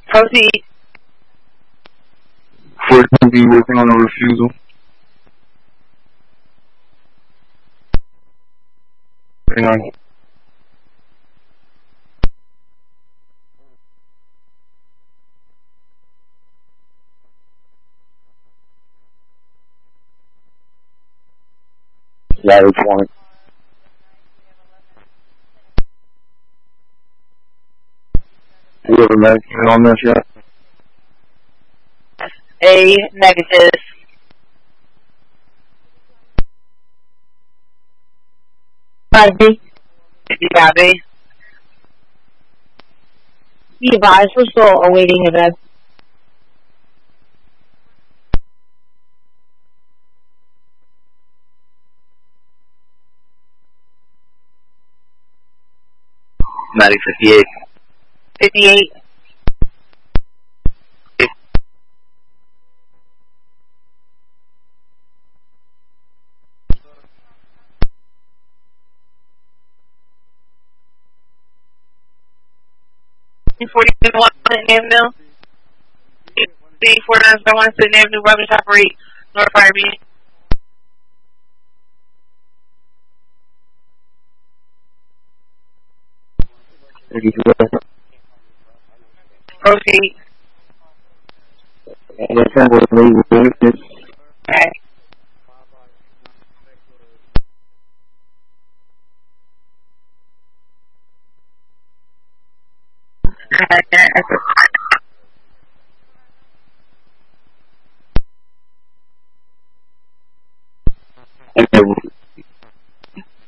Proceed. For to be working on a refusal. Hang on. Ladder point. Do you have a medicine on this yet? A negative. Copy. 55A. Be advised, we're still awaiting events. Matic 58. 58. $40 Avenue. 49 Sydney Avenue, Brothers operate North Firebeat. Proceed. Okay.